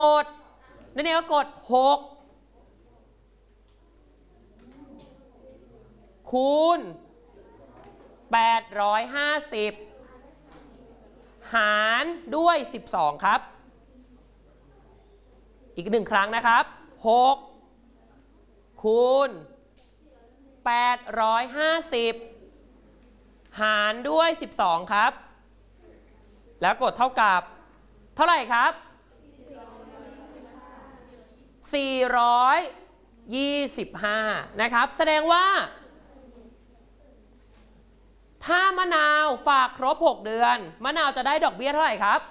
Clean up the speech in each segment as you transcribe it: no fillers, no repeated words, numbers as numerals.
กดนั่นเองก็กด6คูณ850หารด้วย12ครับอีก1ครั้งนะครับ6คูณ850หารด้วย12ครับแล้วกดเท่ากับเท่าไหร่ครับ425นะครับแสดงว่าถ้ามะนาวฝากครบ6เดือนมะนาวจะได้ดอกเบี้ยเท่าไหร่ครับ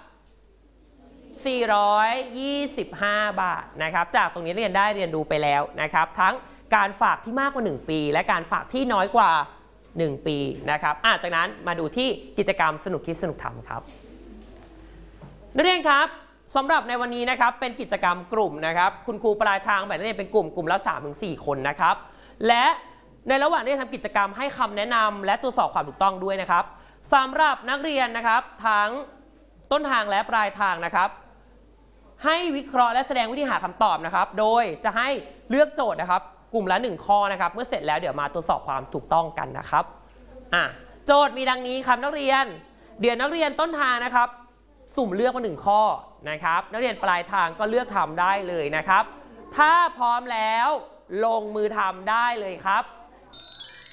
425 บาทนะครับจากตรงนี้เรียนดูไปแล้วนะครับทั้งการฝากที่มากกว่า1ปีและการฝากที่น้อยกว่า1ปีนะครับจากนั้นมาดูที่กิจกรรมสนุกคิดสนุกทำครับนักเรียนครับสำหรับในวันนี้นะครับเป็นกิจกรรมกลุ่มนะครับคุณครูปลายทางแบ่งนักเรียนเป็นกลุ่มละ 3-4 คนนะครับและในระหว่างที่ทำกิจกรรมให้คำแนะนำและตรวจสอบความถูกต้องด้วยนะครับสำหรับนักเรียนนะครับทั้งต้นทางและปลายทางนะครับให้วิเคราะห์และแสดงวิธีหาคำตอบนะครับโดยจะให้เลือกโจทย์นะครับกลุ่มละ1ข้อนะครับเมื่อเสร็จแล้วเดี๋ยวมาตรวจสอบความถูกต้องกันนะครับโจทย์มีดังนี้ครับนักเรียนเดี๋ยวนักเรียนต้นทางนะครับสุ่มเลือกมา1ข้อนะครับนักเรียนปลายทางก็เลือกทำได้เลยนะครับถ้าพร้อมแล้วลงมือทำได้เลยครับ